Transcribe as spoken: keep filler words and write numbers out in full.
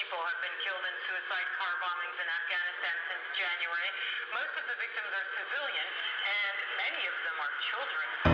people have been killed in suicide car bombings in Afghanistan since January. Most of the victims are civilian, and many of them are children.